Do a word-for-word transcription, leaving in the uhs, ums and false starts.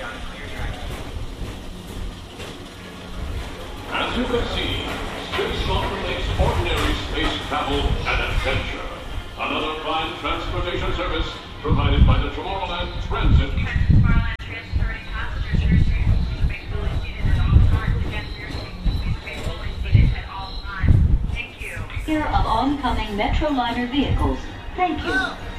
As you can see, Space Mountain makes ordinary space travel an adventure. Another fine transportation service provided by the Tomorrowland Transit. Tomorrowland transferring passengers through stations. Space fully seated at all times. Again, for your safety, please space fully seated at all times. Thank you. Clear of oncoming Metroliner vehicles. Thank you.